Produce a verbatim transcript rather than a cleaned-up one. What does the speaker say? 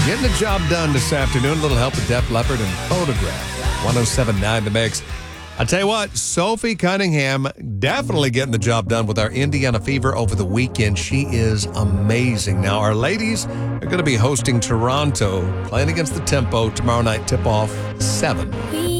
Getting the job done this afternoon. A little help with Def Leppard and Photograph. one oh seven point nine The Mix. I tell you what, Sophie Cunningham definitely getting the job done with our Indiana Fever over the weekend. She is amazing. Now, our ladies are going to be hosting Toronto, playing against the Tempo tomorrow night, tip-off seven.